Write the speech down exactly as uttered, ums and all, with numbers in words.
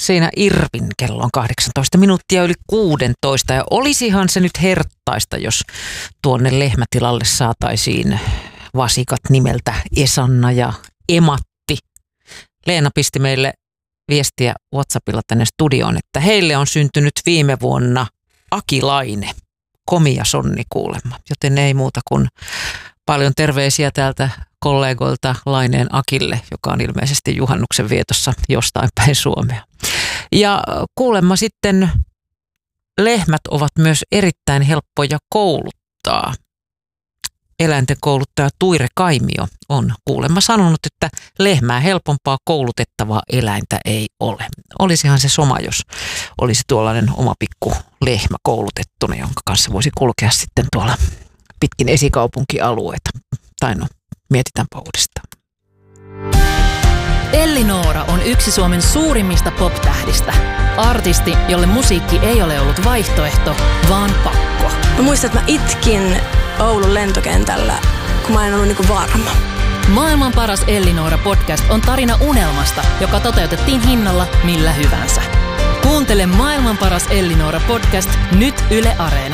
Siinä Irvin kello on kahdeksantoista minuuttia yli kuusitoista ja olisihan se nyt herttaista, jos tuonne lehmätilalle saataisiin vasikat nimeltä Esanna ja Ematti. Leena pisti meille viestiä WhatsAppilla tänne studioon, että heille on syntynyt viime vuonna Akilaine, komia sonni kuulemma, joten ei muuta kuin paljon terveisiä täältä kollegoilta Laineen Akille, joka on ilmeisesti juhannuksen vietossa jostain päin Suomea. Ja kuulemma sitten lehmät ovat myös erittäin helppoja kouluttaa. Eläinten kouluttaja Tuire Kaimio on kuulemma sanonut, että lehmää helpompaa koulutettavaa eläintä ei ole. Olisihan se soma, jos olisi tuollainen oma pikku lehmä koulutettuna, jonka kanssa voisi kulkea sitten tuolla pitkin esikaupunkialueita. Tai no, mietitäänpä uudestaan. Elli-Noora on yksi Suomen suurimmista pop-tähdistä. Artisti, jolle musiikki ei ole ollut vaihtoehto, vaan pakko. Mä muistan, että mä itkin Oulun lentokentällä, kun mä en ollut niinku varma. Maailman paras Elli-Noora podcast on tarina unelmasta, joka toteutettiin hinnalla millä hyvänsä. Kuuntele Maailman paras Elli-Noora podcast nyt Yle Areena.